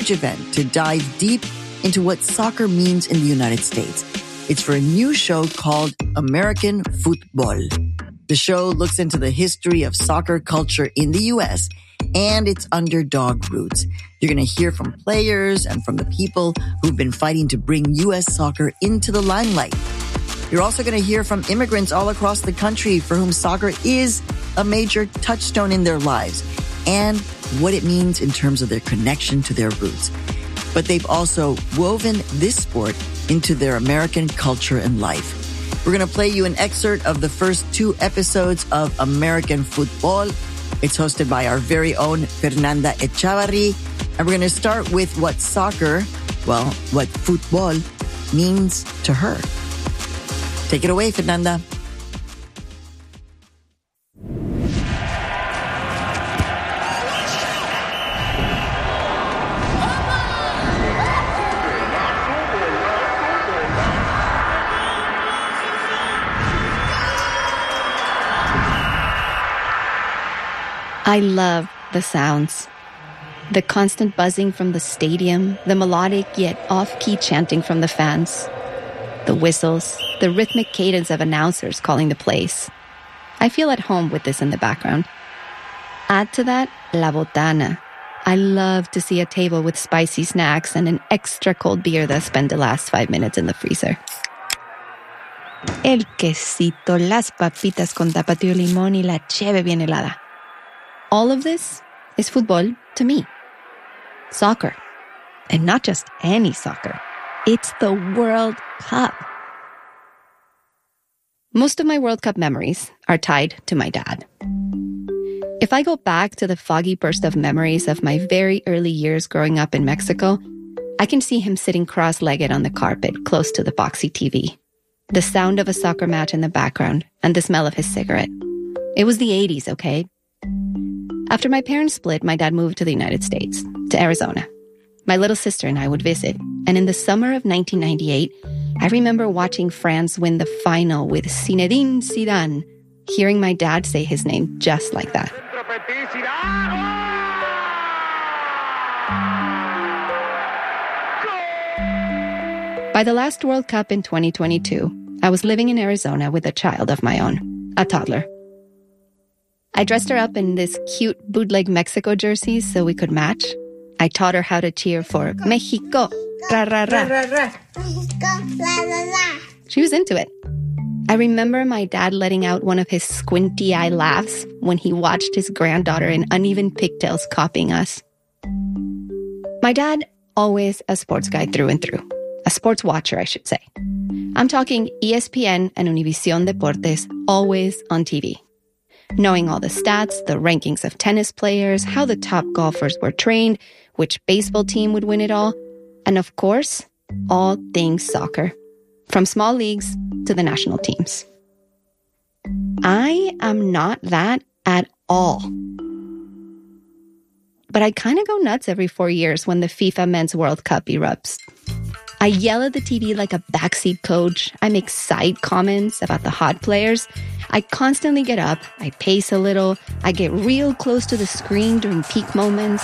huge event to dive deep into what soccer means in the United States. It's for a new show called American Football. The show looks into the history of soccer culture in the U.S. and its underdog roots. You're going to hear from players and from the people who've been fighting to bring U.S. soccer into the limelight. You're also going to hear from immigrants all across the country for whom soccer is a major touchstone in their lives and what it means in terms of their connection to their roots. But they've also woven this sport into their American culture and life. We're going to play you an excerpt of the first 2 episodes of American Football. It's hosted by our very own Fernanda Echavarri. And we're going to start with what football means to her. Take it away, Fernanda. I love the sounds. The constant buzzing from the stadium, the melodic yet off-key chanting from the fans, the whistles, the rhythmic cadence of announcers calling the plays. I feel at home with this in the background. Add to that, La Botana. I love to see a table with spicy snacks and an extra cold beer that spent the last 5 minutes in the freezer. El quesito, las papitas con tapatio limón y la cheve bien helada. All of this is football to me. Soccer. And not just any soccer. It's the World Cup. Most of my World Cup memories are tied to my dad. If I go back to the foggy burst of memories of my very early years growing up in Mexico, I can see him sitting cross-legged on the carpet close to the boxy TV. The sound of a soccer match in the background and the smell of his cigarette. It was the 80s, okay? After my parents split, my dad moved to the United States, to Arizona. My little sister and I would visit, and in the summer of 1998, I remember watching France win the final with Zinedine Zidane, hearing my dad say his name just like that. By the last World Cup in 2022, I was living in Arizona with a child of my own, a toddler. I dressed her up in this cute bootleg Mexico jersey so we could match. I taught her how to cheer for Mexico, ra ra ra. Mexico, la la la. She was into it. I remember my dad letting out one of his squinty eye laughs when he watched his granddaughter in uneven pigtails copying us. My dad, always a sports guy through and through. A sports watcher, I should say. I'm talking ESPN and Univision Deportes, always on TV. Knowing all the stats, the rankings of tennis players, how the top golfers were trained, which baseball team would win it all, and of course, all things soccer, from small leagues to the national teams. I am not that at all. But I kind of go nuts every 4 years when the FIFA Men's World Cup erupts. I yell at the TV like a backseat coach. I make side comments about the hot players. I constantly get up. I pace a little. I get real close to the screen during peak moments.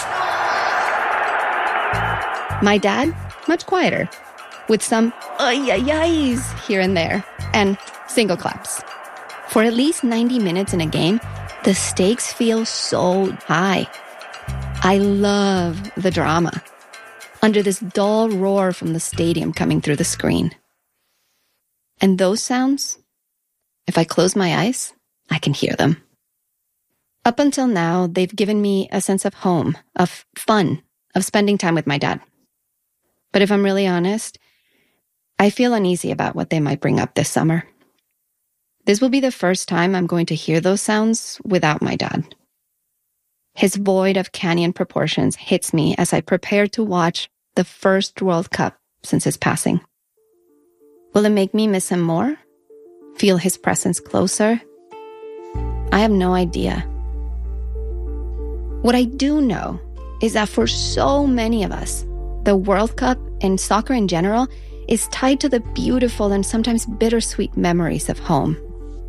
My dad, much quieter, with some ay-ay-ay's here and there, and single claps. For at least 90 minutes in a game, the stakes feel so high. I love the drama. Under this dull roar from the stadium coming through the screen. And those sounds, if I close my eyes, I can hear them. Up until now, they've given me a sense of home, of fun, of spending time with my dad. But if I'm really honest, I feel uneasy about what they might bring up this summer. This will be the first time I'm going to hear those sounds without my dad. His void of canyon proportions hits me as I prepare to watch the first World Cup since his passing. Will it make me miss him more? Feel his presence closer? I have no idea. What I do know is that for so many of us, the World Cup and soccer in general is tied to the beautiful and sometimes bittersweet memories of home.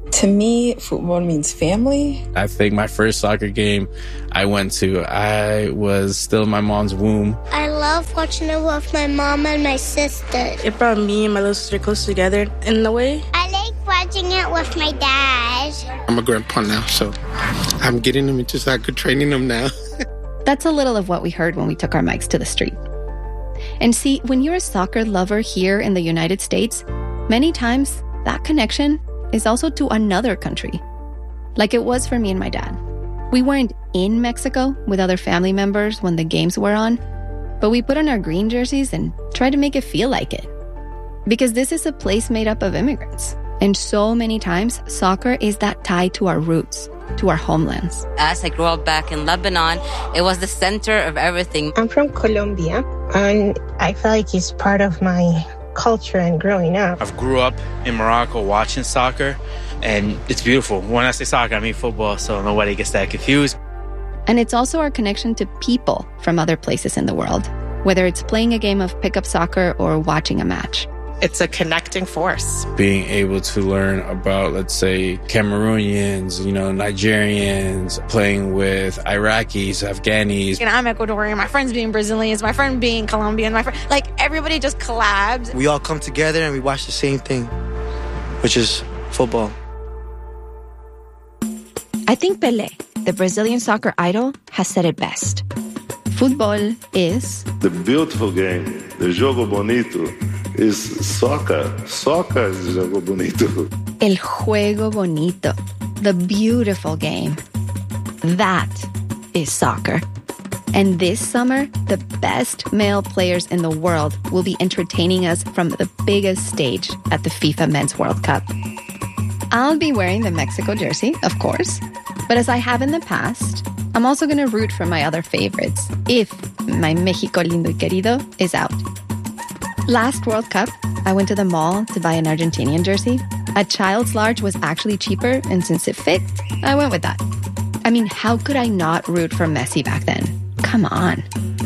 To me, football means family. I think my first soccer game I was still in my mom's womb. I love watching it with my mom and my sister. It brought me and my little sister close together in a way. I like watching it with my dad. I'm a grandpa now, so I'm getting them into soccer, training them now. That's a little of what we heard when we took our mics to the street. And see, when you're a soccer lover here in the United States, many times that connection is also to another country, like it was for me and my dad. We weren't in Mexico with other family members when the games were on, but we put on our green jerseys and tried to make it feel like it. Because this is a place made up of immigrants. And so many times, soccer is that tie to our roots, to our homelands. As I grew up back in Lebanon, it was the center of everything. I'm from Colombia, and I feel like it's part of my culture and growing up. I've grew up in Morocco watching soccer, and it's beautiful. When I say soccer, I mean football, so nobody gets that confused. And it's also our connection to people from other places in the world, whether it's playing a game of pickup soccer or watching a match. It's a connecting force. Being able to learn about, let's say, Cameroonians, Nigerians, playing with Iraqis, Afghanis. And I'm Ecuadorian, my friends being Brazilians, my friend being Colombian, everybody just collabs. We all come together and we watch the same thing, which is football. I think Pelé, the Brazilian soccer idol, has said it best. Football is the beautiful game, the jogo bonito. Is soccer. Soccer is jogo bonito. El juego bonito. The beautiful game. That is soccer. And this summer, the best male players in the world will be entertaining us from the biggest stage at the FIFA Men's World Cup. I'll be wearing the Mexico jersey, of course. But as I have in the past, I'm also going to root for my other favorites if my México lindo y querido is out. Last World Cup, I went to the mall to buy an Argentinian jersey. A child's large was actually cheaper, and since it fit, I went with that. I mean, how could I not root for Messi back then? Come on.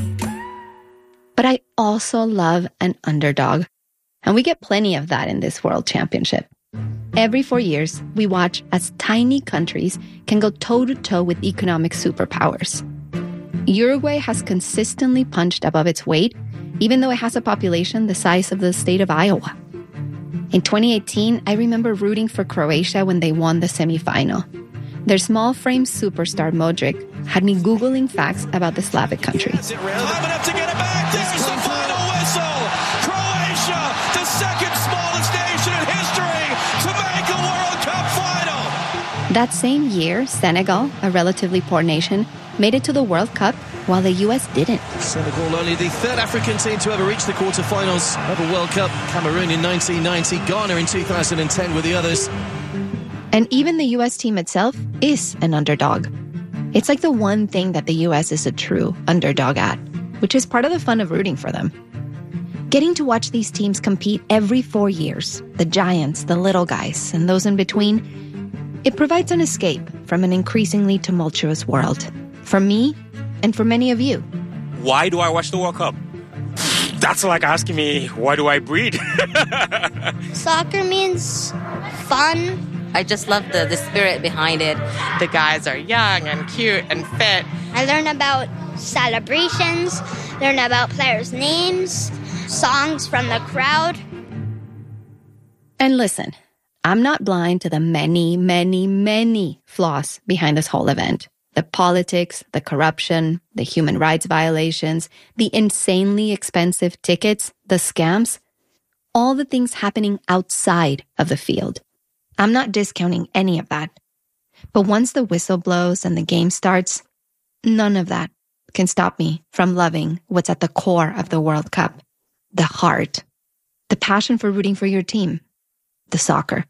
But I also love an underdog, and we get plenty of that in this World Championship. Every 4 years, we watch as tiny countries can go toe-to-toe with economic superpowers. Uruguay has consistently punched above its weight, even though it has a population the size of the state of Iowa. In 2018, I remember rooting for Croatia when they won the semifinal. Their small-frame superstar Modric had me Googling facts about the Slavic country. Time enough to get it back. There's the final whistle. Croatia, the second smallest nation in history to make a World Cup final. That same year, Senegal, a relatively poor nation, made it to the World Cup while the U.S. didn't. Senegal, only the third African team to ever reach the quarterfinals of a World Cup. Cameroon in 1990, Ghana in 2010 were the others. And even the U.S. team itself is an underdog. It's like the one thing that the U.S. is a true underdog at, which is part of the fun of rooting for them. Getting to watch these teams compete every 4 years, the giants, the little guys, and those in between, it provides an escape from an increasingly tumultuous world. For me, and for many of you. Why do I watch the World Cup? That's like asking me, why do I breed? Soccer means fun. I just love the spirit behind it. The guys are young and cute and fit. I learn about celebrations, learn about players' names, songs from the crowd. And listen, I'm not blind to the many, many, many flaws behind this whole event. The politics, the corruption, the human rights violations, the insanely expensive tickets, the scams, all the things happening outside of the field. I'm not discounting any of that. But once the whistle blows and the game starts, none of that can stop me from loving what's at the core of the World Cup. The heart, the passion for rooting for your team, the soccer.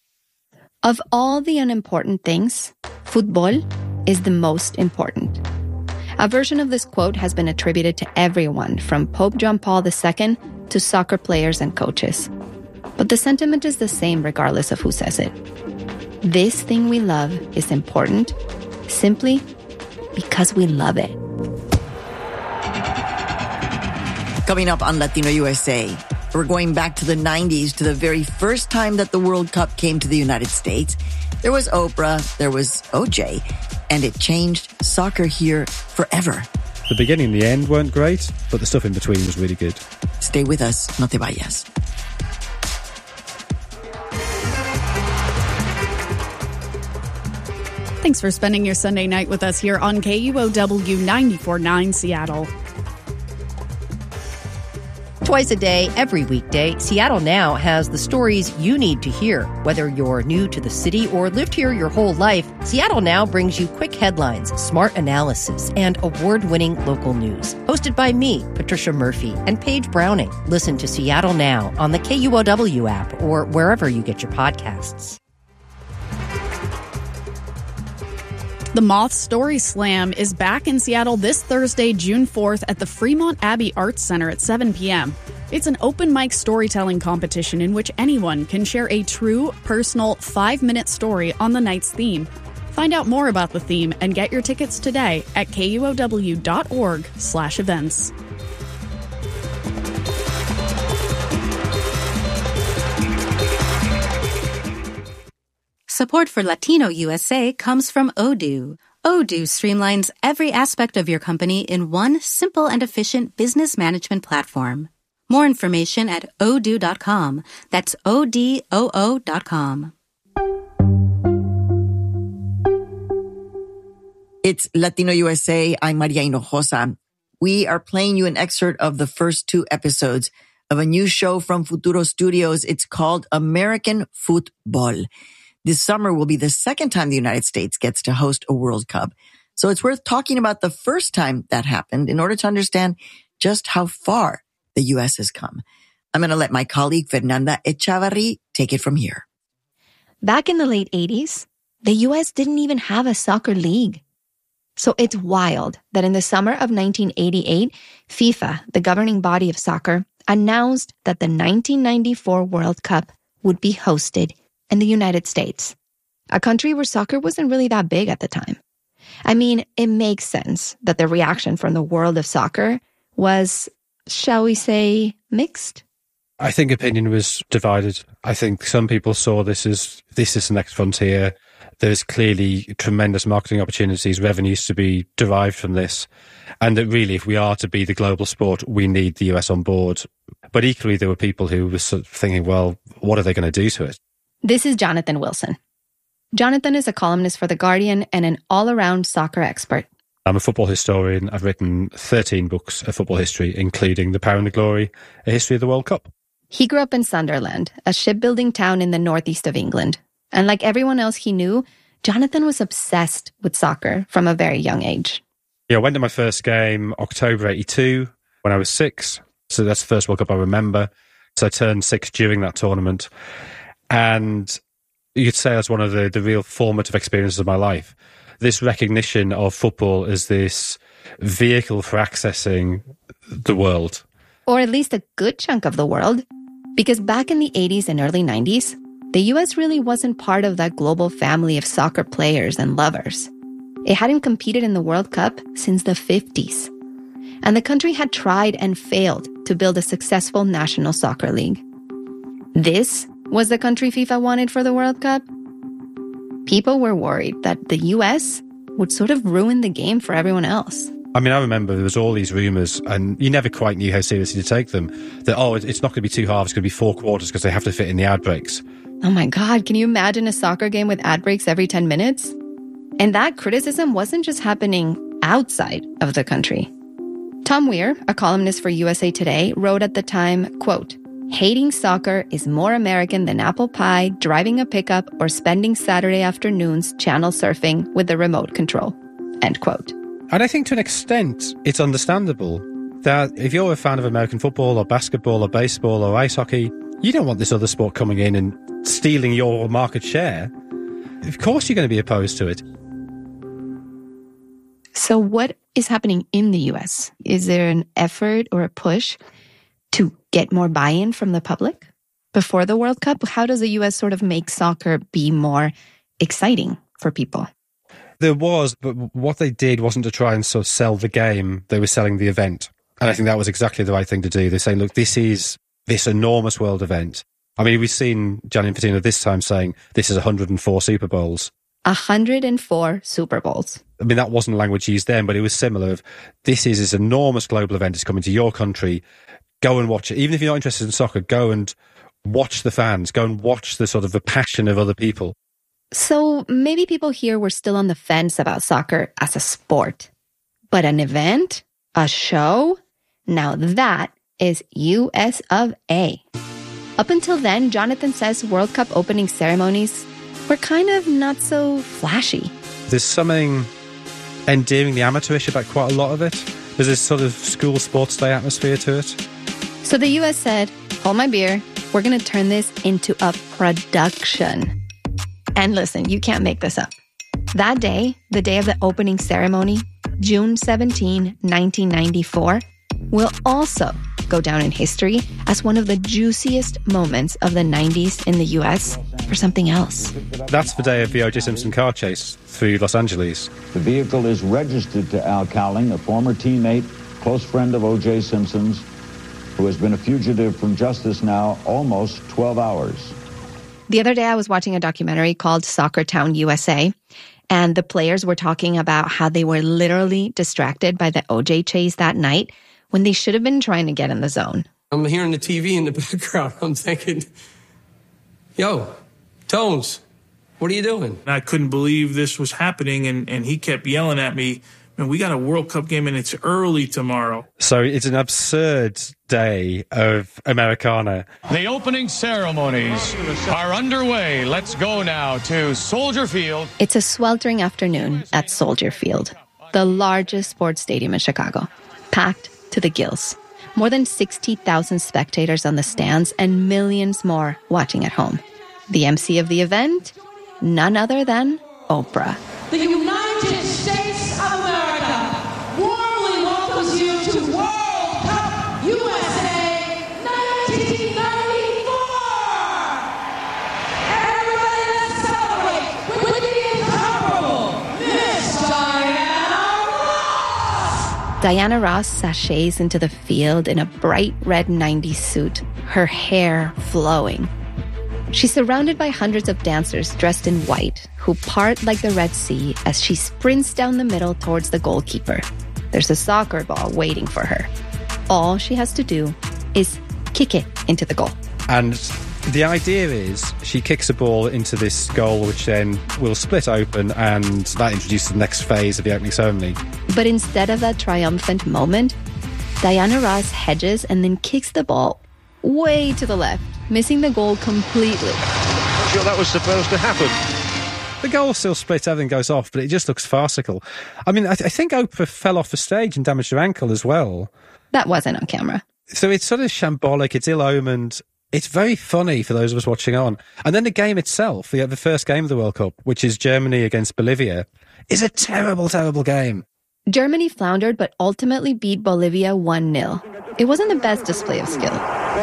Of all the unimportant things, football is the most important. A version of this quote has been attributed to everyone from Pope John Paul II to soccer players and coaches. But the sentiment is the same regardless of who says it. This thing we love is important simply because we love it. Coming up on Latino USA, we're going back to the 90s to the very first time that the World Cup came to the United States There was Oprah, there was OJ, and it changed soccer here forever. The beginning and the end weren't great, but the stuff in between was really good. Stay with us, no te vayas. Thanks for spending your Sunday night with us here on KUOW 94.9 Seattle. Twice a day, every weekday, Seattle Now has the stories you need to hear. Whether you're new to the city or lived here your whole life, Seattle Now brings you quick headlines, smart analysis, and award-winning local news. Hosted by me, Patricia Murphy, and Paige Browning. Listen to Seattle Now on the KUOW app or wherever you get your podcasts. The Moth Story Slam is back in Seattle this Thursday, June 4th at the Fremont Abbey Arts Center at 7 p.m. It's an open mic storytelling competition in which anyone can share a true, personal 5-minute story on the night's theme. Find out more about the theme and get your tickets today at kuow.org/events. Support for Latino USA comes from Odoo. Odoo streamlines every aspect of your company in one simple and efficient business management platform. More information at odoo.com. That's ODOO.com. It's Latino USA. I'm Maria Hinojosa. We are playing you an excerpt of the first 2 episodes of a new show from Futuro Studios. It's called American Football. This summer will be the second time the United States gets to host a World Cup. So it's worth talking about the first time that happened in order to understand just how far the U.S. has come. I'm going to let my colleague Fernanda Echavarri take it from here. Back in the late 80s, the U.S. didn't even have a soccer league. So it's wild that in the summer of 1988, FIFA, the governing body of soccer, announced that the 1994 World Cup would be hosted in the United States, a country where soccer wasn't really that big at the time. I mean, it makes sense that the reaction from the world of soccer was, shall we say, mixed? I think opinion was divided. I think some people saw this is the next frontier. There's clearly tremendous marketing opportunities, revenues to be derived from this. And that really, if we are to be the global sport, we need the US on board. But equally, there were people who were sort of thinking, well, what are they going to do to it? This is Jonathan Wilson. Jonathan is a columnist for The Guardian and an all-around soccer expert. I'm a football historian. I've written 13 books of football history, including The Power and the Glory, A History of the World Cup. He grew up in Sunderland, a shipbuilding town in the northeast of England. And like everyone else he knew, Jonathan was obsessed with soccer from a very young age. Yeah, I went to my first game October 82 when I was 6. So that's the first World Cup I remember. So I turned 6 during that tournament. And you could say that's one of the real formative experiences of my life. This recognition of football as this vehicle for accessing the world. Or at least a good chunk of the world. Because back in the 80s and early 90s, the U.S. really wasn't part of that global family of soccer players and lovers. It hadn't competed in the World Cup since the 50s. And the country had tried and failed to build a successful national soccer league. This was the country FIFA wanted for the World Cup? People were worried that the U.S. would sort of ruin the game for everyone else. I mean, I remember there was all these rumours, and you never quite knew how seriously to take them, that, it's not going to be 2 halves, it's going to be 4 quarters because they have to fit in the ad breaks. Oh my God, can you imagine a soccer game with ad breaks every 10 minutes? And that criticism wasn't just happening outside of the country. Tom Weir, a columnist for USA Today, wrote at the time, quote, "Hating soccer is more American than apple pie, driving a pickup, or spending Saturday afternoons channel surfing with the remote control." End quote. And I think to an extent, it's understandable that if you're a fan of American football or basketball or baseball or ice hockey, you don't want this other sport coming in and stealing your market share. Of course you're going to be opposed to it. So what is happening in the U.S.? Is there an effort or a push to get more buy-in from the public before the World Cup? How does the U.S. sort of make soccer be more exciting for people? There was, but what they did wasn't to try and sort of sell the game. They were selling the event. And I think that was exactly the right thing to do. They say, look, this is this enormous world event. I mean, we've seen Gianni Infantino this time saying this is 104 Super Bowls. 104 Super Bowls. I mean, that wasn't language used then, but it was similar of, this is this enormous global event. It's coming to your country. Go and watch it. Even if you're not interested in soccer, go and watch the fans. Go and watch the sort of the passion of other people. So maybe people here were still on the fence about soccer as a sport. But an event? A show? Now that is US of A. Up until then, Jonathan says World Cup opening ceremonies were kind of not so flashy. There's something endearingly amateurish about quite a lot of it. There's this sort of school sports day atmosphere to it. So the US said, hold my beer, we're going to turn this into a production. And listen, you can't make this up. That day, the day of the opening ceremony, June 17, 1994, will also go down in history as one of the juiciest moments of the 90s in the US for something else. That's the day of the O.J. Simpson car chase through Los Angeles. The vehicle is registered to Al Cowling, a former teammate, close friend of O.J. Simpson's, who has been a fugitive from justice now almost 12 hours. The other day I was watching a documentary called Soccer Town USA, and the players were talking about how they were literally distracted by the O.J. chase that night when they should have been trying to get in the zone. I'm hearing the TV in the background. I'm thinking, yo, Tones, what are you doing? I couldn't believe this was happening, and he kept yelling at me, man, we got a World Cup game and it's early tomorrow. So it's an absurd day of Americana. The opening ceremonies are underway. Let's go now to Soldier Field. It's a sweltering afternoon at Soldier Field, the largest sports stadium in Chicago, packed to the gills. More than 60,000 spectators on the stands and millions more watching at home. The MC of the event? None other than Oprah. The United States of America warmly welcomes you to World Cup USA 1994! Everybody, let's celebrate with the incomparable Miss Diana Ross! Diana Ross sachets into the field in a bright red 90s suit, her hair flowing. She's surrounded by hundreds of dancers dressed in white who part like the Red Sea as she sprints down the middle towards the goalkeeper. There's a soccer ball waiting for her. All she has to do is kick it into the goal. And the idea is she kicks a ball into this goal, which then will split open, and that introduces the next phase of the opening ceremony. But instead of that triumphant moment, Diana Ross hedges and then kicks the ball way to the left, missing the goal completely. I'm sure that was supposed to happen. The goal still splits, everything goes off, but it just looks farcical. I mean, I think Oprah fell off the stage and damaged her ankle as well. That wasn't on camera. So it's sort of shambolic, it's ill-omened. It's very funny for those of us watching on. And then the game itself, the first game of the World Cup, which is Germany against Bolivia, is a terrible, terrible game. Germany floundered, but ultimately beat Bolivia 1-0. It wasn't the best display of skill.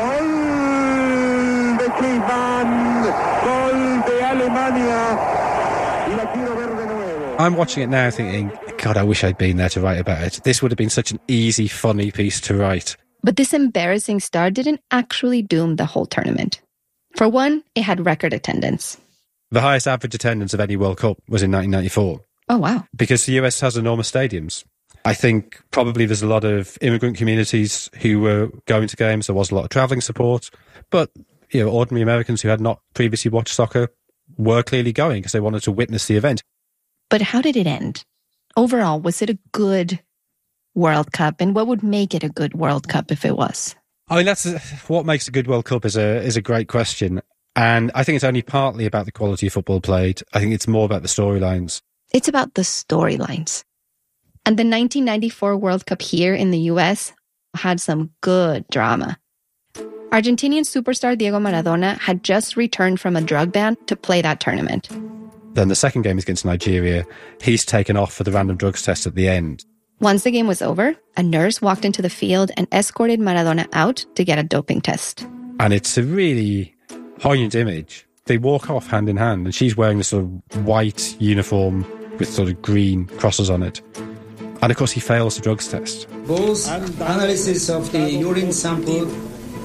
I'm watching it now thinking, God, I wish I'd been there to write about it. This would have been such an easy, funny piece to write. But this embarrassing start didn't actually doom the whole tournament. For one, it had record attendance. The highest average attendance of any World Cup was in 1994. Oh, wow. Because the US has enormous stadiums. I think probably there's a lot of immigrant communities who were going to games. There was a lot of travelling support. But, you know, ordinary Americans who had not previously watched soccer were clearly going because they wanted to witness the event. But how did it end? Overall, was it a good World Cup? And what would make it a good World Cup if it was? I mean, that's what makes a good World Cup is a great question. And I think it's only partly about the quality of football played. I think it's more about the storylines. It's about the storylines. And the 1994 World Cup here in the US had some good drama. Argentinian superstar Diego Maradona had just returned from a drug ban to play that tournament. Then the second game is against Nigeria. He's taken off for the random drugs test at the end. Once the game was over, a nurse walked into the field and escorted Maradona out to get a doping test. And it's a really poignant image. They walk off hand in hand, and she's wearing this sort of white uniform with sort of green crosses on it. And of course, he fails the drugs test. Both analysis of the urine sample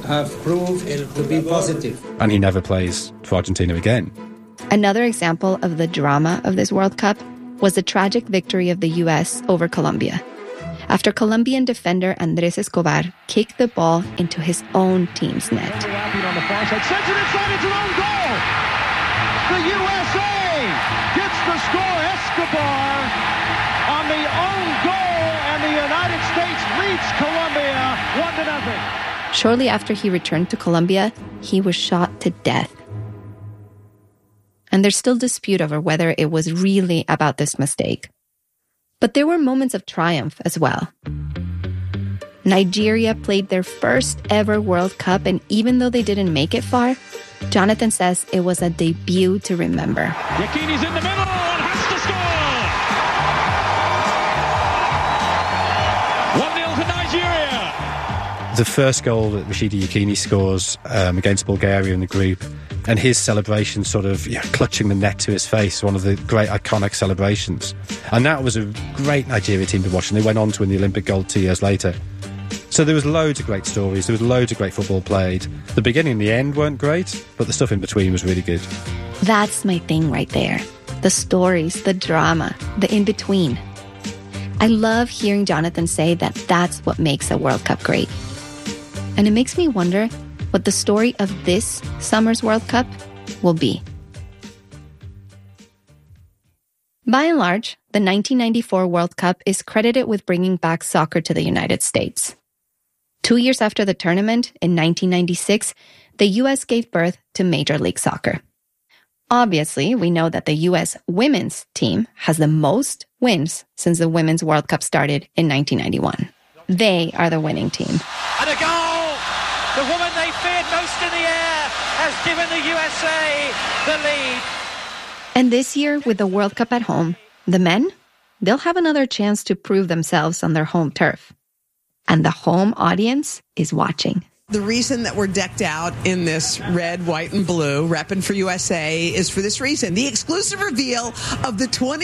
have proved to be positive. And he never plays for Argentina again. Another example of the drama of this World Cup was the tragic victory of the U.S. over Colombia. After Colombian defender Andrés Escobar kicked the ball into his own team's net. On the far side, sends it inside, it's an own goal! The USA gets the score. Escobar on the own goal, and the United States leads Colombia 1-0. Shortly after he returned to Colombia, he was shot to death. And there's still dispute over whether it was really about this mistake. But there were moments of triumph as well. Nigeria played their first ever World Cup, and even though they didn't make it far, Jonathan says it was a debut to remember. Yakini's in the middle and has to score! 1-0 to Nigeria! The first goal that Rashidi Yakini scores against Bulgaria in the group, and his celebration sort of clutching the net to his face, one of the great iconic celebrations. And that was a great Nigeria team to watch, and they went on to win the Olympic gold 2 years later. So there was loads of great stories, there was loads of great football played. The beginning and the end weren't great, but the stuff in between was really good. That's my thing right there. The stories, the drama, the in-between. I love hearing Jonathan say that that's what makes a World Cup great. And it makes me wonder what the story of this summer's World Cup will be. By and large, the 1994 World Cup is credited with bringing back soccer to the United States. 2 years after the tournament, in 1996, the U.S. gave birth to Major League Soccer. Obviously, we know that the U.S. women's team has the most wins since the Women's World Cup started in 1991. They are the winning team. And a goal! The woman they feared most in the air has given the USA the lead. And this year, with the World Cup at home, the men, they'll have another chance to prove themselves on their home turf. And the home audience is watching. The reason that we're decked out in this red, white, and blue, repping for USA, is for this reason. The exclusive reveal of the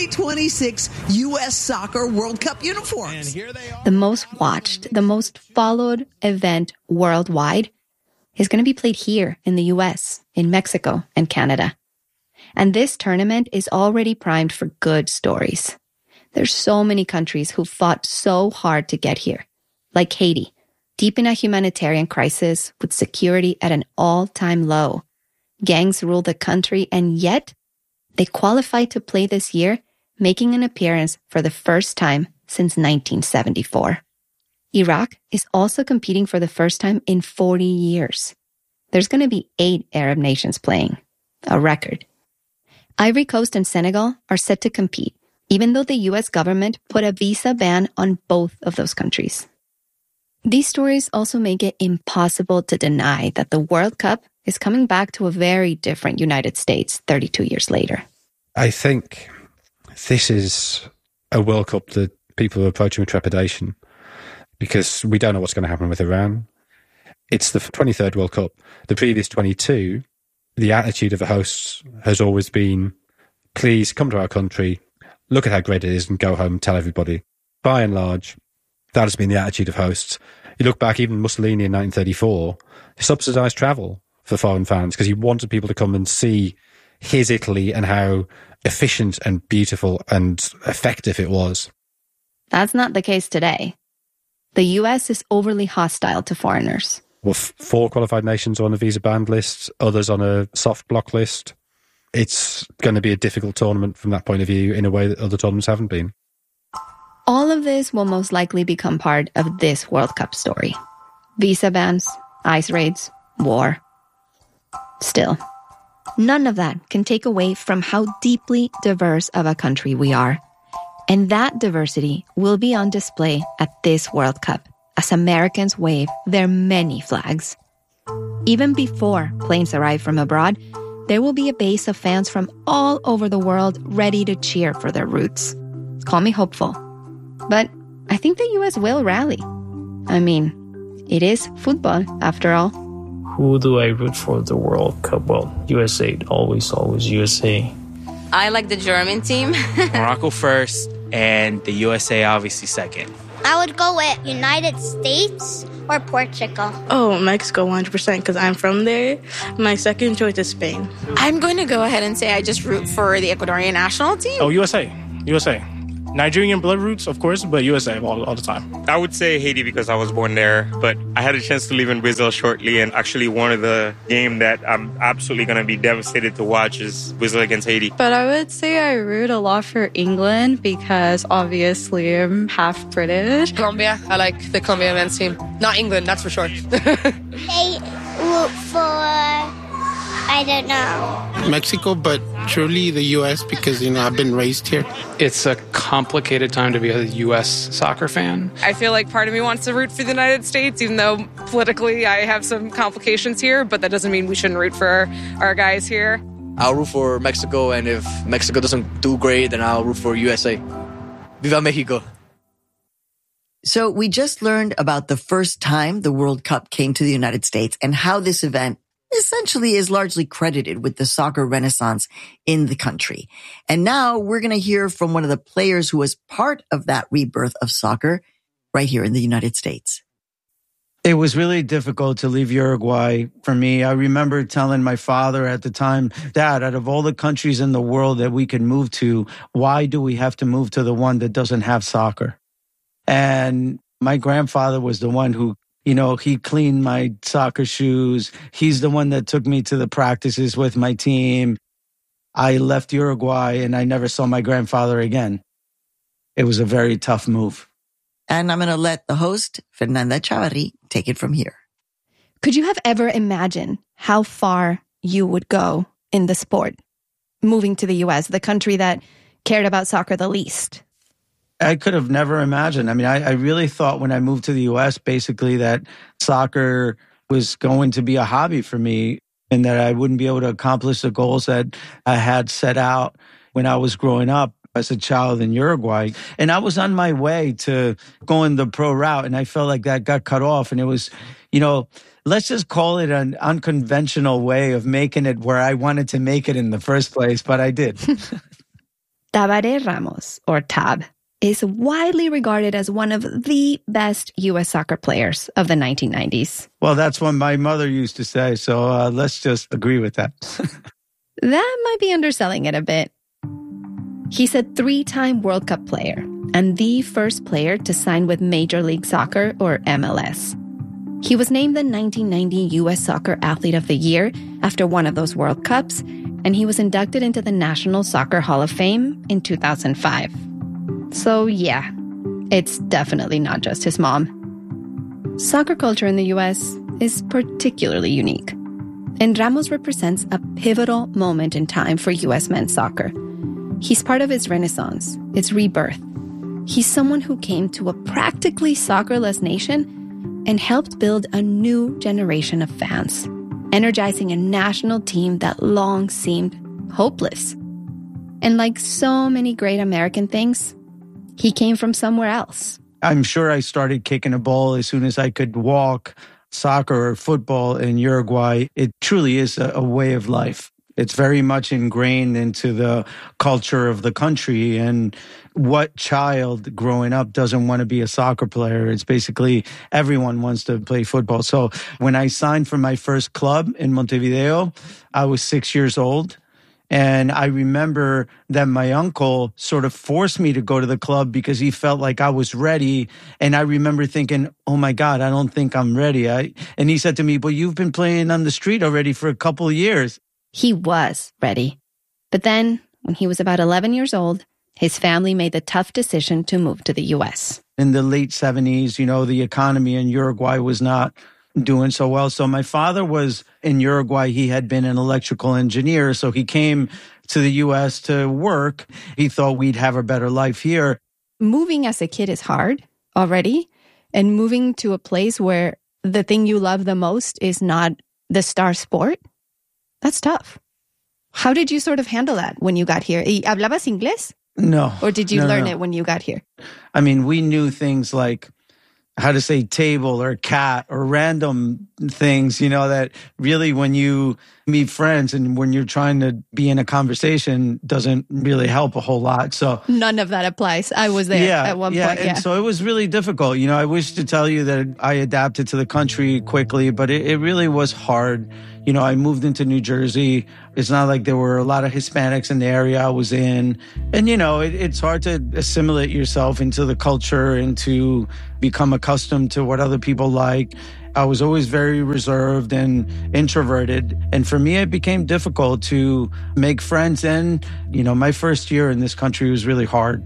2026 U.S. Soccer World Cup uniforms. And here they are. The most watched, the most followed event worldwide is going to be played here in the U.S., in Mexico, and Canada. And this tournament is already primed for good stories. There's so many countries who fought so hard to get here, like Haiti, deep in a humanitarian crisis with security at an all-time low. Gangs rule the country, and yet they qualified to play this year, making an appearance for the first time since 1974. Iraq is also competing for the first time in 40 years. There's going to be 8 Arab nations playing, a record. Ivory Coast and Senegal are set to compete, even though the U.S. government put a visa ban on both of those countries. These stories also make it impossible to deny that the World Cup is coming back to a very different United States 32 years later. I think this is a World Cup that people are approaching with trepidation because we don't know what's going to happen with Iran. It's the 23rd World Cup. The previous 22, the attitude of the hosts has always been, please come to our country, look at how great it is and go home and tell everybody. By and large, that has been the attitude of hosts. You look back, even Mussolini in 1934, he subsidised travel for foreign fans because he wanted people to come and see his Italy and how efficient and beautiful and effective it was. That's not the case today. The US is overly hostile to foreigners. Well, 4 qualified nations are on a visa banned list, others on a soft block list. It's going to be a difficult tournament from that point of view in a way that other tournaments haven't been. All of this will most likely become part of this World Cup story. Visa bans, ICE raids, war. Still, none of that can take away from how deeply diverse of a country we are. And that diversity will be on display at this World Cup as Americans wave their many flags. Even before planes arrive from abroad, there will be a base of fans from all over the world ready to cheer for their roots. Call me hopeful. But I think the U.S. will rally. I mean, it is football, after all. Who do I root for the World Cup? Well, USA, always USA. I like the German team. Morocco first, and the USA obviously second. I would go with United States or Portugal? Oh, Mexico 100% because I'm from there. My second choice is Spain. I'm going to go ahead and say I just root for the Ecuadorian national team. Oh, USA. Nigerian blood roots, of course, but USA all the time. I would say Haiti because I was born there, but I had a chance to live in Brazil shortly, and actually one of the game that I'm absolutely going to be devastated to watch is Brazil against Haiti. But I would say I root a lot for England because obviously I'm half British. Colombia. I like the Colombian men's team. Not England, that's for sure. They root for... I don't know. Mexico, but truly the U.S. because, I've been raised here. It's a complicated time to be a U.S. soccer fan. I feel like part of me wants to root for the United States, even though politically I have some complications here, but that doesn't mean we shouldn't root for our guys here. I'll root for Mexico, and if Mexico doesn't do great, then I'll root for USA. Viva Mexico. So we just learned about the first time the World Cup came to the United States and how this event essentially is largely credited with the soccer renaissance in the country. And now we're going to hear from one of the players who was part of that rebirth of soccer right here in the United States. It was really difficult to leave Uruguay for me. I remember telling my father at the time, Dad, out of all the countries in the world that we can move to, why do we have to move to the one that doesn't have soccer? And my grandfather was the one who he cleaned my soccer shoes. He's the one that took me to the practices with my team. I left Uruguay and I never saw my grandfather again. It was a very tough move. And I'm going to let the host, Fernanda Chavarri, take it from here. Could you have ever imagined how far you would go in the sport, moving to the U.S., the country that cared about soccer the least? I could have never imagined. I mean, I really thought when I moved to the U.S., basically, that soccer was going to be a hobby for me and that I wouldn't be able to accomplish the goals that I had set out when I was growing up as a child in Uruguay. And I was on my way to going the pro route, and I felt like that got cut off. And it was, let's just call it an unconventional way of making it where I wanted to make it in the first place, but I did. Tabaré Ramos, or Tab, is widely regarded as one of the best U.S. soccer players of the 1990s. Well, that's what my mother used to say, so let's just agree with that. That might be underselling it a bit. He's a 3-time World Cup player and the first player to sign with Major League Soccer, or MLS. He was named the 1990 U.S. Soccer Athlete of the Year after one of those World Cups, and he was inducted into the National Soccer Hall of Fame in 2005. So yeah, it's definitely not just his mom. Soccer culture in the U.S. is particularly unique, and Ramos represents a pivotal moment in time for U.S. men's soccer. He's part of its renaissance, its rebirth. He's someone who came to a practically soccerless nation and helped build a new generation of fans, energizing a national team that long seemed hopeless. And like so many great American things, he came from somewhere else. I'm sure I started kicking a ball as soon as I could walk. Soccer or football in Uruguay, it truly is a way of life. It's very much ingrained into the culture of the country. And what child growing up doesn't want to be a soccer player? It's basically everyone wants to play football. So when I signed for my first club in Montevideo, I was 6 years old. And I remember that my uncle sort of forced me to go to the club because he felt like I was ready. And I remember thinking, oh my God, I don't think I'm ready. And he said to me, but you've been playing on the street already for a couple of years. He was ready. But then, when he was about 11 years old, his family made the tough decision to move to the U.S. In the late 70s, the economy in Uruguay was not doing so well. So my father was in Uruguay. He had been an electrical engineer. So he came to the U.S. to work. He thought we'd have a better life here. Moving as a kid is hard already. And moving to a place where the thing you love the most is not the star sport, that's tough. How did you sort of handle that when you got here? ¿Hablabas inglés? No. Or did you learn it when you got here? I mean, we knew things like how to say table or cat or random things, that really when you meet friends and when you're trying to be in a conversation doesn't really help a whole lot. So none of that applies. I was there at one point. And so it was really difficult. I wish to tell you that I adapted to the country quickly, but it really was hard. I moved into New Jersey. It's not like there were a lot of Hispanics in the area I was in. And, it's hard to assimilate yourself into the culture and to become accustomed to what other people like. I was always very reserved and introverted. And for me, it became difficult to make friends. And, my first year in this country was really hard.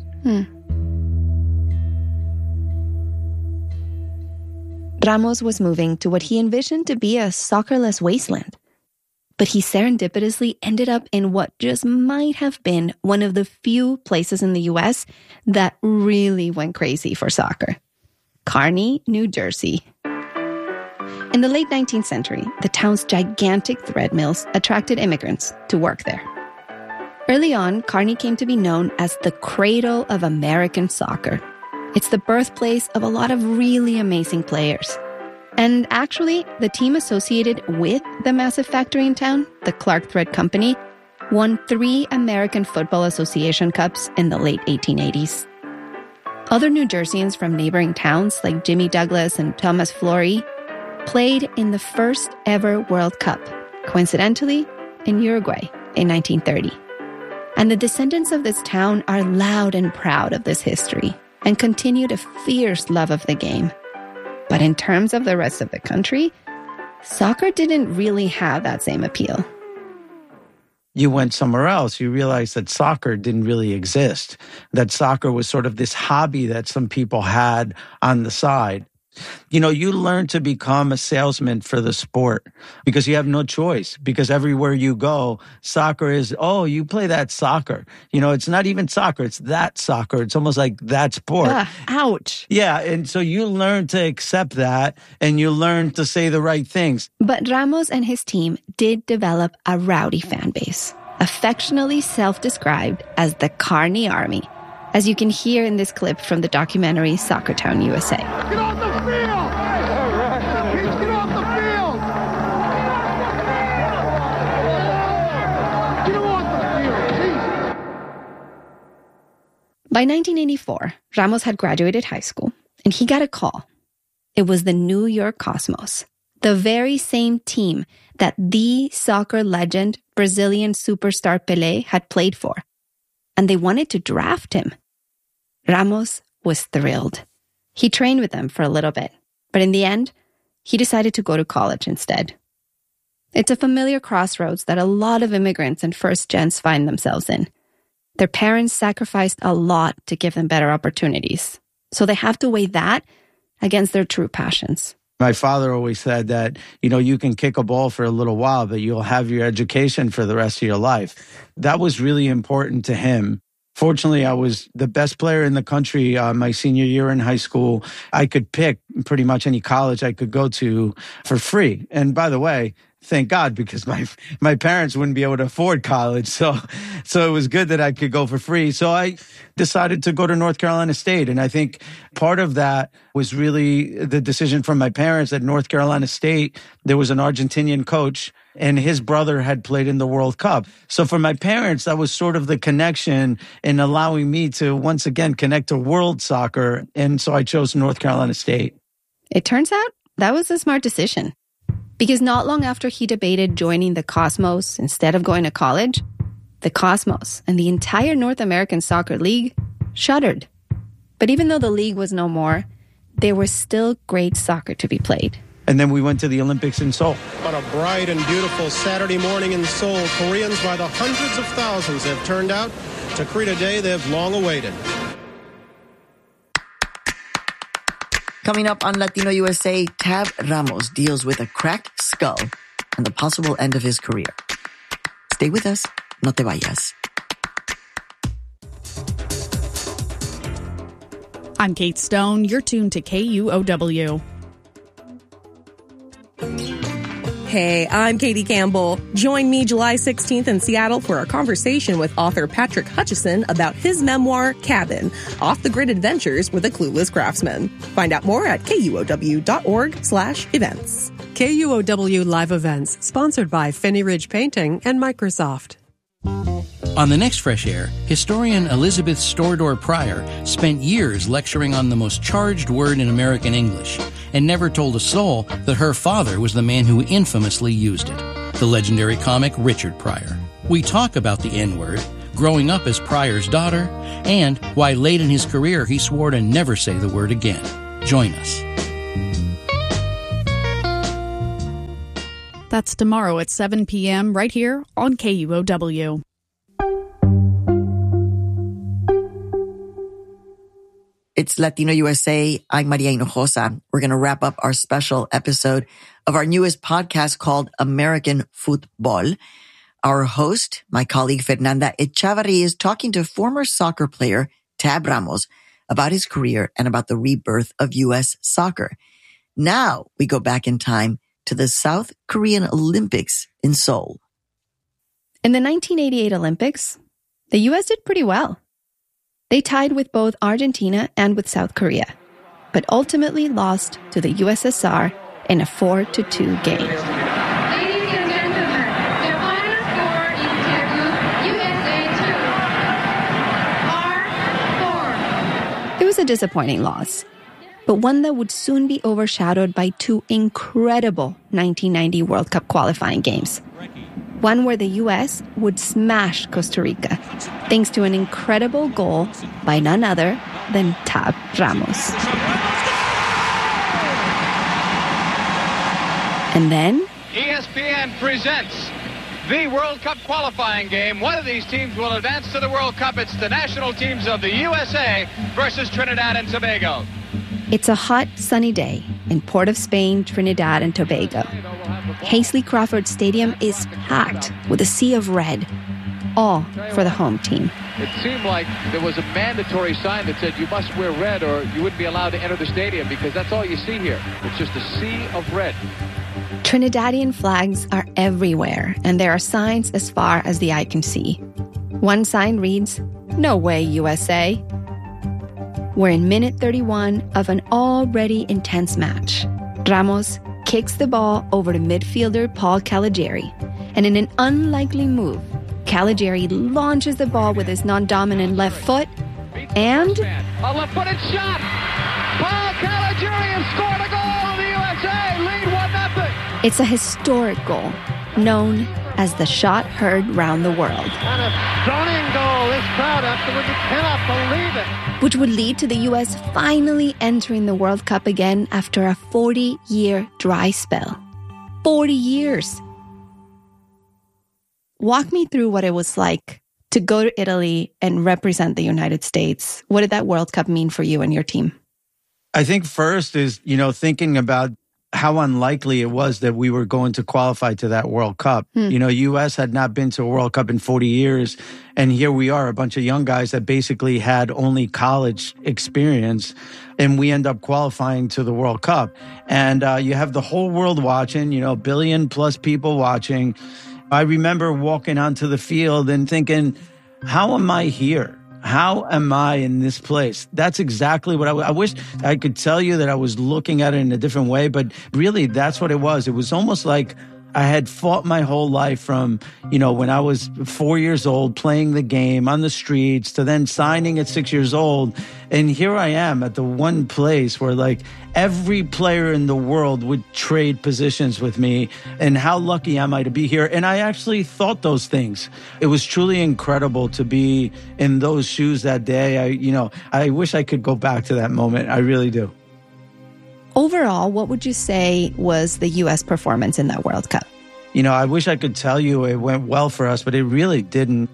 Ramos was moving to what he envisioned to be a soccerless wasteland. But he serendipitously ended up in what just might have been one of the few places in the U.S. that really went crazy for soccer. Kearney, New Jersey. In the late 19th century, the town's gigantic thread mills attracted immigrants to work there. Early on, Kearney came to be known as the cradle of American soccer. It's the birthplace of a lot of really amazing players. And actually, the team associated with the massive factory in town, the Clark Thread Company, won 3 American Football Association Cups in the late 1880s. Other New Jerseyans from neighboring towns like Jimmy Douglas and Thomas Flory played in the first ever World Cup, coincidentally, in Uruguay in 1930. And the descendants of this town are loud and proud of this history and continued a fierce love of the game. But in terms of the rest of the country, soccer didn't really have that same appeal. You went somewhere else, you realized that soccer didn't really exist, that soccer was sort of this hobby that some people had on the side. You learn to become a salesman for the sport because you have no choice, because everywhere you go, soccer is, oh, you play that soccer. It's not even soccer, it's that soccer. It's almost like that sport. Ouch. Yeah, and so you learn to accept that and you learn to say the right things. But Ramos and his team did develop a rowdy fan base, affectionately self-described as the Kearney Army, as you can hear in this clip from the documentary Soccer Town, USA. Get off the field! Get off the field! Get off the field! By 1984, Ramos had graduated high school, and he got a call. It was the New York Cosmos, the very same team that the soccer legend Brazilian superstar Pelé had played for. And they wanted to draft him. Ramos was thrilled. He trained with them for a little bit, but in the end, he decided to go to college instead. It's a familiar crossroads that a lot of immigrants and first-gens find themselves in. Their parents sacrificed a lot to give them better opportunities, so they have to weigh that against their true passions. My father always said that, you can kick a ball for a little while, but you'll have your education for the rest of your life. That was really important to him. Fortunately, I was the best player in the country my senior year in high school. I could pick pretty much any college I could go to for free. And by the way, thank God, because my parents wouldn't be able to afford college. So it was good that I could go for free. So I decided to go to North Carolina State. And I think part of that was really the decision from my parents at North Carolina State. There was an Argentinian coach and his brother had played in the World Cup. So for my parents, that was sort of the connection in allowing me to once again connect to world soccer. And so I chose North Carolina State. It turns out that was a smart decision. Because not long after he debated joining the Cosmos instead of going to college, the Cosmos and the entire North American Soccer League shuttered. But even though the league was no more, there was still great soccer to be played. And then we went to the Olympics in Seoul. On a bright and beautiful Saturday morning in Seoul, Koreans by the hundreds of thousands have turned out to greet a day they've long awaited. Coming up on Latino USA, Tab Ramos deals with a cracked skull and the possible end of his career. Stay with us. No te vayas. I'm Kate Stone. You're tuned to KUOW. Hey, I'm Katie Campbell. Join me July 16th in Seattle for a conversation with author Patrick Hutchison about his memoir, Cabin, Off-the-Grid Adventures with a Clueless Craftsman. Find out more at KUOW.org/events. KUOW Live Events, sponsored by Fenny Ridge Painting and Microsoft. On the next Fresh Air, historian Elizabeth Storedor Pryor spent years lecturing on the most charged word in American English and never told a soul that her father was the man who infamously used it, the legendary comic Richard Pryor. We talk about the N-word, growing up as Pryor's daughter, and why late in his career he swore to never say the word again. Join us. That's tomorrow at 7 p.m. right here on KUOW. It's Latino USA. I'm Maria Hinojosa. We're going to wrap up our special episode of our newest podcast called American Football. Our host, my colleague Fernanda Echavarri, is talking to former soccer player Tab Ramos about his career and about the rebirth of U.S. soccer. Now we go back in time to the South Korean Olympics in Seoul. In the 1988 Olympics, the U.S. did pretty well. They tied with both Argentina and with South Korea, but ultimately lost to the USSR in a 4-2 game. Ladies and gentlemen, the final score is USA 2, R 4. It was a disappointing loss, but one that would soon be overshadowed by two incredible 1990 World Cup qualifying games. One where the U.S. would smash Costa Rica, thanks to an incredible goal by none other than Tab Ramos. And then ESPN presents the World Cup qualifying game. One of these teams will advance to the World Cup. It's the national teams of the USA versus Trinidad and Tobago. It's a hot, sunny day in Port of Spain, Trinidad and Tobago. Hasely Crawford Stadium is packed with a sea of red, all for the home team. It seemed like there was a mandatory sign that said you must wear red or you wouldn't be allowed to enter the stadium because that's all you see here. It's just a sea of red. Trinidadian flags are everywhere, and there are signs as far as the eye can see. One sign reads, "No way, USA." We're in minute 31 of an already intense match. Ramos kicks the ball over to midfielder Paul Caligiuri, and in an unlikely move, Caligiuri launches the ball with his non-dominant left foot, and a left-footed shot! Paul Caligiuri has scored a goal! The USA lead 1-0! It's a historic goal, known as the shot heard round the world. And a stunning goal. This crowd afterwards cannot believe it. Which would lead to the U.S. finally entering the World Cup again after a 40-year dry spell. 40 years! Walk me through what it was like to go to Italy and represent the United States. What did that World Cup mean for you and your team? I think first is, thinking about how unlikely it was that we were going to qualify to that World Cup. U.S. had not been to a World Cup in 40 years. And here we are, a bunch of young guys that basically had only college experience. And we end up qualifying to the World Cup. And you have the whole world watching, billion plus people watching. I remember walking onto the field and thinking, how am I here? How am I in this place? That's exactly what I wish I could tell you that I was looking at it in a different way, but really that's what it was. It was almost like I had fought my whole life from, when I was 4 years old, playing the game on the streets to then signing at 6 years old. And here I am at the one place where every player in the world would trade positions with me. And how lucky am I to be here? And I actually thought those things. It was truly incredible to be in those shoes that day. I wish I could go back to that moment. I really do. Overall, what would you say was the U.S. performance in that World Cup? I wish I could tell you it went well for us, but it really didn't.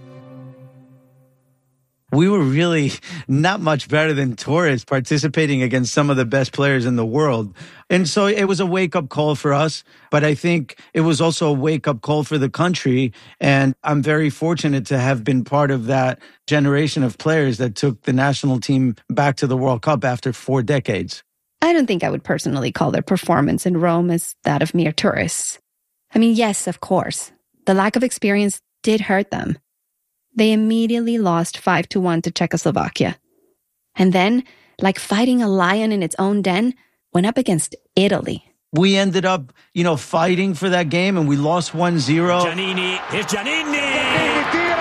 We were really not much better than tourists participating against some of the best players in the world. And so it was a wake-up call for us, but I think it was also a wake-up call for the country. And I'm very fortunate to have been part of that generation of players that took the national team back to the World Cup after 4 decades. I don't think I would personally call their performance in Rome as that of mere tourists. I mean, yes, of course, the lack of experience did hurt them. They immediately lost 5-1 to Czechoslovakia. And then, like fighting a lion in its own den, went up against Italy. We ended up, fighting for that game, and we lost 1-0. Giannini, here's Giannini!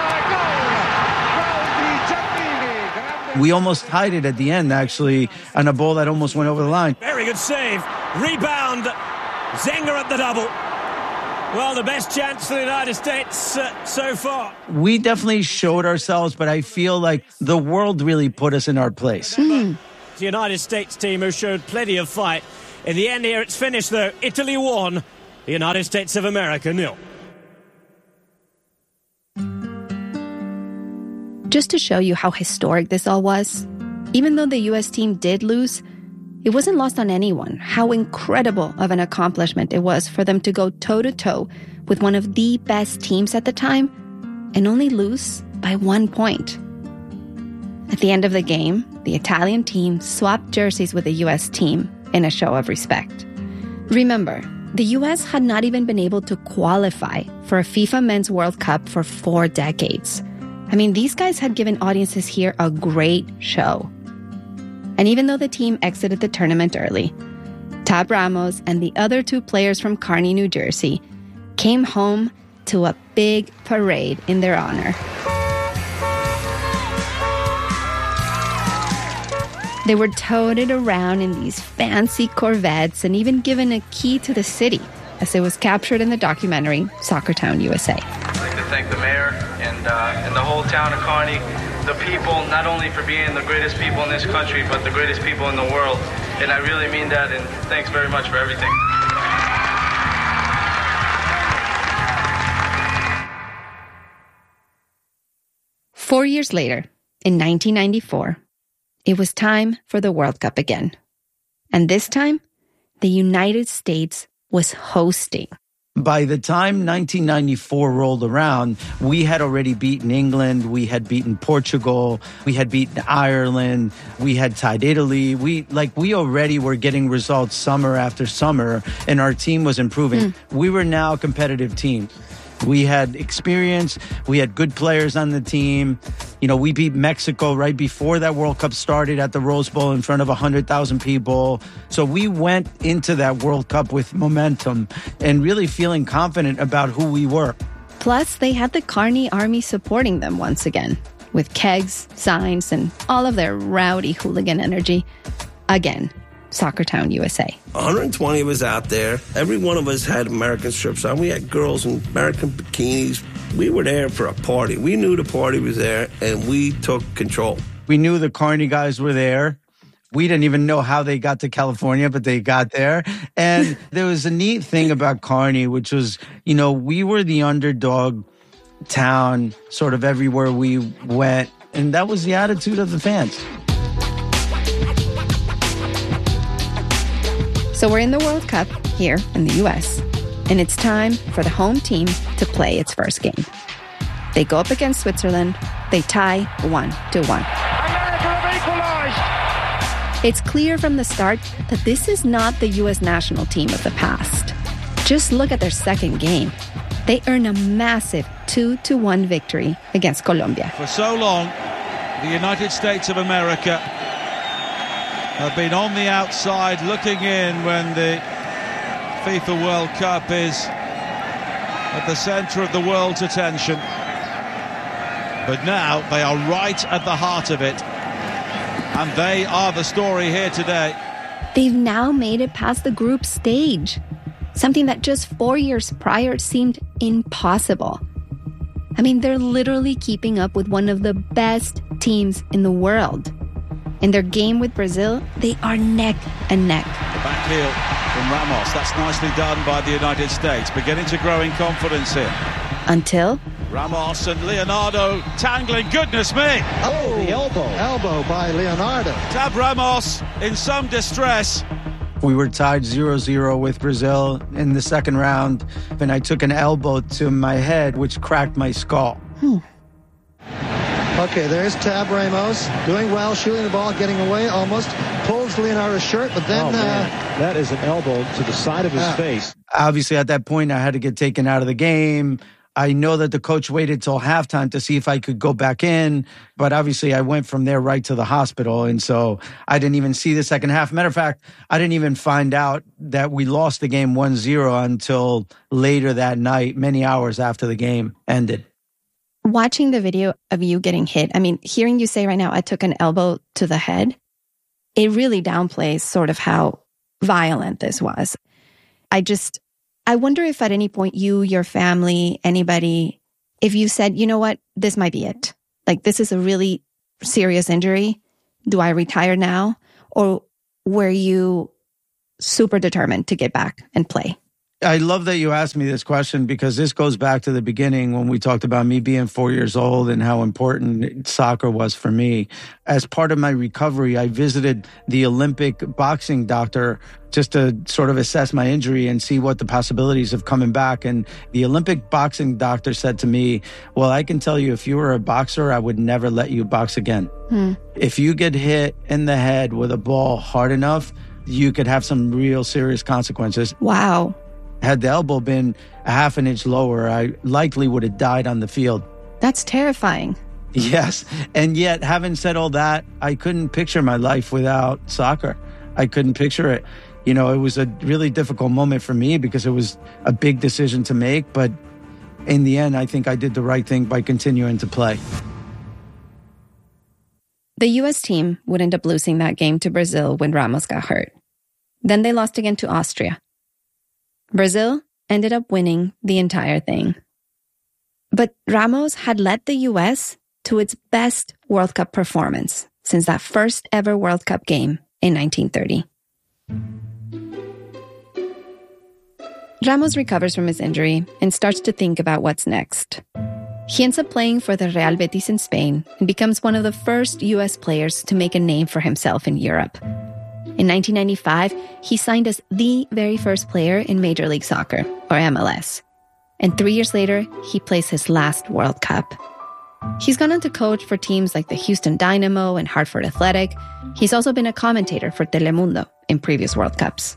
We almost tied it at the end, actually, on a ball that almost went over the line. Very good save. Rebound. Zenger at the double. Well, the best chance for the United States so far. We definitely showed ourselves, but I feel like the world really put us in our place. The United States team who showed plenty of fight. In the end here, it's finished, though. Italy won. The United States of America 0. Just to show you how historic this all was, even though the U.S. team did lose, it wasn't lost on anyone how incredible of an accomplishment it was for them to go toe-to-toe with one of the best teams at the time and only lose by 1 point. At the end of the game, the Italian team swapped jerseys with the U.S. team in a show of respect. Remember, the U.S. had not even been able to qualify for a FIFA Men's World Cup for 4 decades. I mean, these guys had given audiences here a great show. And even though the team exited the tournament early, Tab Ramos and the other 2 players from Kearney, New Jersey, came home to a big parade in their honor. They were toted around in these fancy Corvettes and even given a key to the city, as it was captured in the documentary Soccertown, USA. I'd like to thank the mayor and the whole town of Kearney, the people, not only for being the greatest people in this country, but the greatest people in the world. And I really mean that, and thanks very much for everything. Four years later, in 1994, it was time for the World Cup again. And this time, the United States was hosting. By the time 1994 rolled around, we had already beaten England, we had beaten Portugal, we had beaten Ireland, we had tied Italy. We already were getting results summer after summer, and our team was improving. We were now a competitive team. We had experience. We had good players on the team. We beat Mexico right before that World Cup started at the Rose Bowl in front of 100,000 people. So we went into that World Cup with momentum and really feeling confident about who we were. Plus, they had the Kearney Army supporting them once again, with kegs, signs, and all of their rowdy hooligan energy. Again, Soccertown, USA. 120 of us out there. Every one of us had American strips on. We had girls in American bikinis. We were there for a party. We knew the party was there, and we took control. We knew the Kearney guys were there. We didn't even know how they got to California, but they got there. And there was a neat thing about Kearney, which was, we were the underdog town sort of everywhere we went. And that was the attitude of the fans. So we're in the World Cup here in the U.S., and it's time for the home team to play its first game. They go up against Switzerland. They tie 1-1. America have equalized! It's clear from the start that this is not the U.S. national team of the past. Just look at their second game. They earn a massive 2-1 victory against Colombia. For so long, the United States of America have been on the outside looking in when the FIFA World Cup is at the centre of the world's attention. But now they are right at the heart of it, and they are the story here today. They've now made it past the group stage, something that just 4 years prior seemed impossible. I mean, they're literally keeping up with one of the best teams in the world. In their game with Brazil, they are neck and neck. The back heel from Ramos. That's nicely done by the United States. Beginning to grow in confidence here. Until Ramos and Leonardo tangling. Goodness me! Oh, the elbow by Leonardo. Tab Ramos in some distress. We were tied 0-0 with Brazil in the second round, and I took an elbow to my head, which cracked my skull. Okay, there's Tab Ramos, doing well, shooting the ball, getting away almost, pulls Leonardo's shirt, but then... that is an elbow to the side of his face. Obviously, at that point, I had to get taken out of the game. I know that the coach waited till halftime to see if I could go back in, but obviously I went from there right to the hospital. And so I didn't even see the second half. Matter of fact, I didn't even find out that we lost the game 1-0 until later that night, many hours after the game ended. Watching the video of you getting hit, I mean, hearing you say right now, I took an elbow to the head, it really downplays sort of how violent this was. I wonder if at any point you, your family, anybody, if you said, you know what, this might be it. Like, this is a really serious injury. Do I retire now? Or were you super determined to get back and play? I love that you asked me this question because this goes back to the beginning when we talked about me being 4 years old and how important soccer was for me. As part of my recovery, I visited the Olympic boxing doctor just to sort of assess my injury and see what the possibilities of coming back. And the Olympic boxing doctor said to me, well, I can tell you if you were a boxer, I would never let you box again. If you get hit in the head with a ball hard enough, you could have some real serious consequences. Wow. Had the elbow been a half an inch lower, I likely would have died on the field. That's terrifying. Yes. And yet, having said all that, I couldn't picture my life without soccer. I couldn't picture it. You know, it was a really difficult moment for me because it was a big decision to make. But in the end, I think I did the right thing by continuing to play. The U.S. team would end up losing that game to Brazil when Ramos got hurt. Then they lost again to Austria. Brazil ended up winning the entire thing. But Ramos had led the U.S. to its best World Cup performance since that first ever World Cup game in 1930. Ramos recovers from his injury and starts to think about what's next. He ends up playing for the Real Betis in Spain and becomes one of the first U.S. players to make a name for himself in Europe. In 1995, he signed as the very first player in Major League Soccer, or MLS. And 3 years later, he plays his last World Cup. He's gone on to coach for teams like the Houston Dynamo and Hartford Athletic. He's also been a commentator for Telemundo in previous World Cups.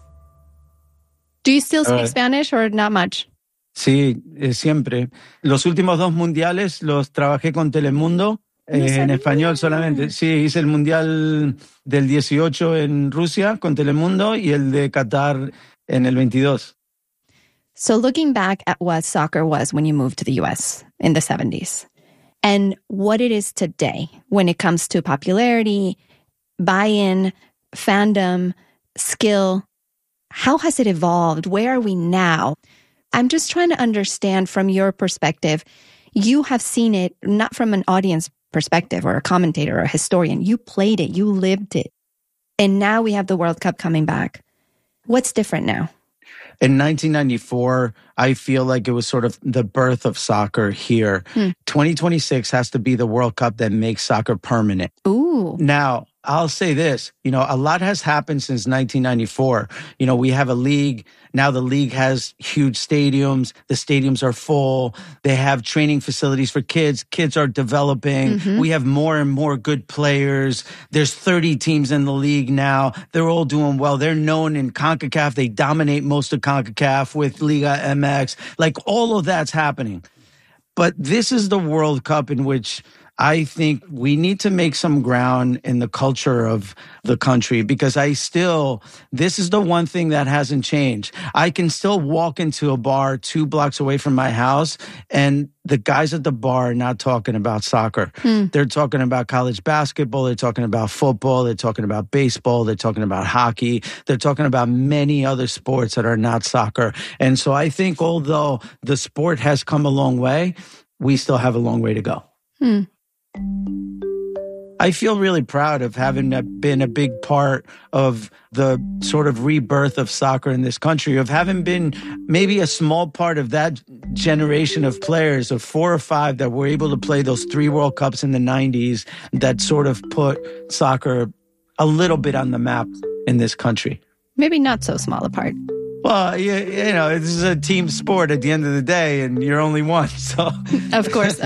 Do you still speak Spanish or not much? Sí, siempre. Los últimos 2 mundiales los trabajé con Telemundo. En español solamente. Sí, hice el Mundial del 18 en Rusia con Telemundo y el de Qatar en el 22. So looking back at what soccer was when you moved to the U.S. in the 70s and what it is today when it comes to popularity, buy-in, fandom, skill, how has it evolved? Where are we now? I'm just trying to understand from your perspective. You have seen it not from an audience perspective or a commentator or a historian. You played it. You lived it. And now we have the World Cup coming back. What's different now? In 1994, I feel like it was sort of the birth of soccer here. 2026 has to be the World Cup that makes soccer permanent. Ooh. Now, I'll say this, a lot has happened since 1994. We have a league. Now the league has huge stadiums. The stadiums are full. They have training facilities for kids. Kids are developing. We have more and more good players. There's 30 teams in the league now. They're all doing well. They're known in CONCACAF. They dominate most of CONCACAF with Liga MX. Like, all of that's happening. But this is the World Cup in which I think we need to make some ground in the culture of the country because this is the one thing that hasn't changed. I can still walk into a bar 2 blocks away from my house and the guys at the bar are not talking about soccer. They're talking about college basketball. They're talking about football. They're talking about baseball. They're talking about hockey. They're talking about many other sports that are not soccer. And so I think although the sport has come a long way, we still have a long way to go. I feel really proud of having been a big part of the sort of rebirth of soccer in this country, of having been maybe a small part of that generation of players of 4 or 5 that were able to play those 3 World Cups in the 90s that sort of put soccer a little bit on the map in this country. Maybe not so small a part. Well, this is a team sport at the end of the day, and you're only one, so. Of course.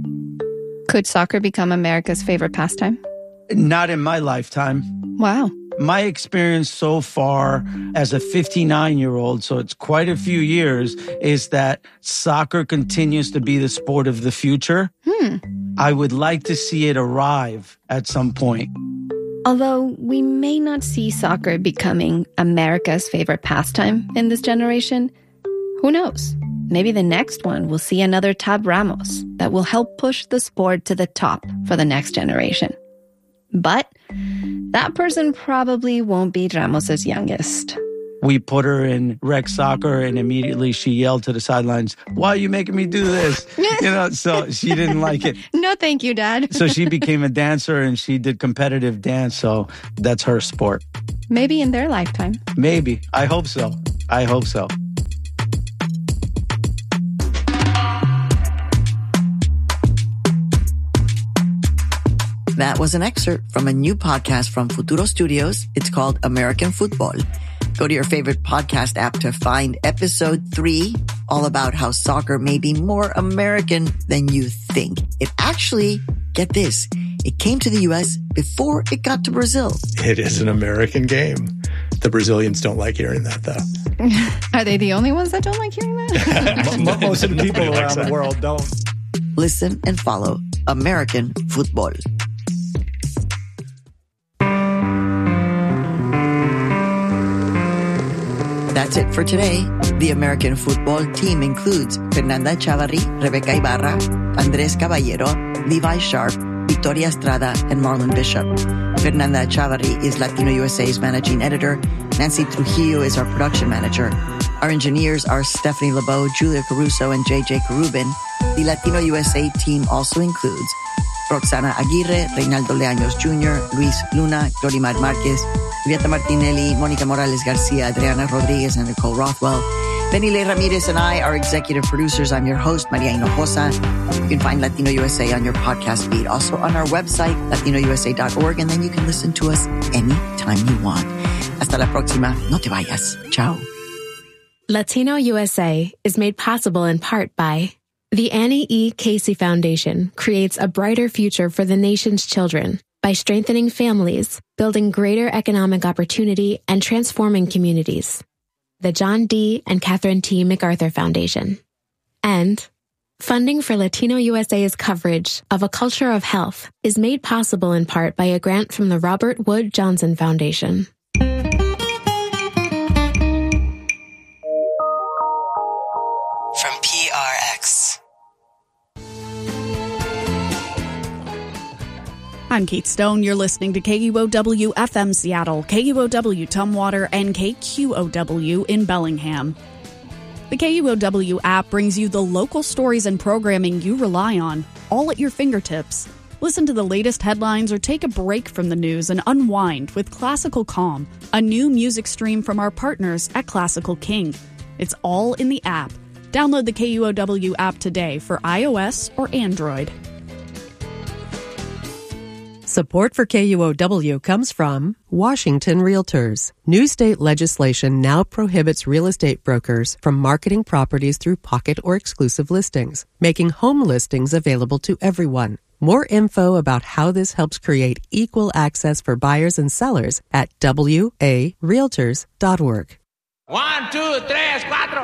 Could soccer become America's favorite pastime? Not in my lifetime. Wow. My experience so far as a 59-year-old, so it's quite a few years, is that soccer continues to be the sport of the future. I would like to see it arrive at some point. Although we may not see soccer becoming America's favorite pastime in this generation, who knows? Maybe the next one will see another Tab Ramos that will help push the sport to the top for the next generation. But that person probably won't be Ramos's youngest. We put her in rec soccer and immediately she yelled to the sidelines, "Why are you making me do this?" So she didn't like it. No, thank you, Dad. So she became a dancer and she did competitive dance. So that's her sport. Maybe in their lifetime. Maybe. I hope so. I hope so. That was an excerpt from a new podcast from Futuro Studios. It's called American Football. Go to your favorite podcast app to find episode 3, all about how soccer may be more American than you think. It actually, get this, it came to the U.S. before it got to Brazil. It is an American game. The Brazilians don't like hearing that, though. Are they the only ones that don't like hearing that? Most of the people around the world don't. Listen and follow American Football. That's it for today. The American football team includes Fernanda Chavarri, Rebecca Ibarra, Andres Caballero, Levi Sharp, Victoria Estrada, and Marlon Bishop. Fernanda Chavarri is Latino USA's managing editor. Nancy Trujillo is our production manager. Our engineers are Stephanie Lebeau, Julia Caruso, and JJ Carubin. The Latino USA team also includes Roxana Aguirre, Reynaldo Leaños Jr., Luis Luna, Glorimar Marquez, Julieta Martinelli, Monica Morales Garcia, Adriana Rodriguez, and Nicole Rothwell. Benny Le Ramirez and I are executive producers. I'm your host, Maria Hinojosa. You can find Latino USA on your podcast feed, also on our website, latinousa.org, and then you can listen to us anytime you want. Hasta la próxima. No te vayas. Ciao. Latino USA is made possible in part by the Annie E. Casey Foundation creates a brighter future for the nation's children by strengthening families, building greater economic opportunity, and transforming communities. The John D. and Catherine T. MacArthur Foundation. And funding for Latino USA's coverage of A Culture of Health is made possible in part by a grant from the Robert Wood Johnson Foundation. From PRX. I'm Kate Stone. You're listening to KUOW FM Seattle, KUOW Tumwater, and KQOW in Bellingham. The KUOW app brings you the local stories and programming you rely on, all at your fingertips. Listen to the latest headlines or take a break from the news and unwind with Classical Calm, a new music stream from our partners at Classical King. It's all in the app. Download the KUOW app today for iOS or Android. Support for KUOW comes from Washington Realtors. New state legislation now prohibits real estate brokers from marketing properties through pocket or exclusive listings, making home listings available to everyone. More info about how this helps create equal access for buyers and sellers at warealtors.org. 1, 2, 3, 4.